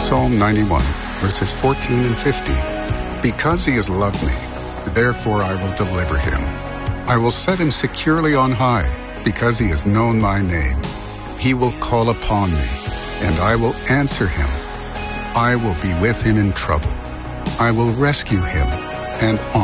Psalm 91, verses 14 and 50. Because he has loved me, therefore I will deliver him. I will set him securely on high, because he has known my name. He will call upon me, and I will answer him. I will be with him in trouble. I will rescue him and honor